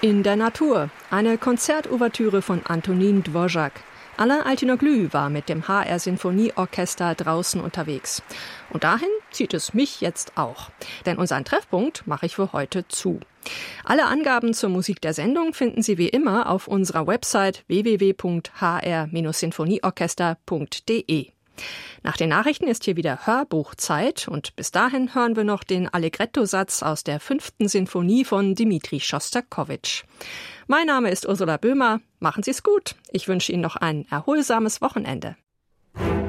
In der Natur, eine Konzertouvertüre von Antonín Dvořák. Alain Altinoglu war mit dem HR Sinfonieorchester draußen unterwegs. Und dahin zieht es mich jetzt auch. Denn unseren Treffpunkt mache ich für heute zu. Alle Angaben zur Musik der Sendung finden Sie wie immer auf unserer Website www.hr-sinfonieorchester.de. Nach den Nachrichten ist hier wieder Hörbuchzeit und bis dahin hören wir noch den Allegretto-Satz aus der 5. Sinfonie von Dmitri Schostakowitsch. Mein Name ist Ursula Böhmer. Machen Sie es gut. Ich wünsche Ihnen noch ein erholsames Wochenende.